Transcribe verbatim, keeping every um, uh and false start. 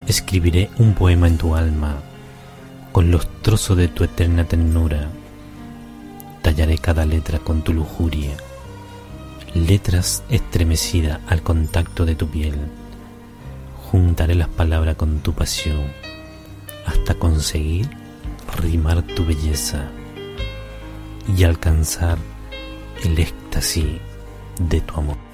Escribiré un poema en tu alma, con los trozos de tu eterna ternura. Tallaré cada letra con tu lujuria, letras estremecidas al contacto de tu piel. Juntaré las palabras con tu pasión, hasta conseguir rimar tu belleza y alcanzar el éxtasis de tu amor.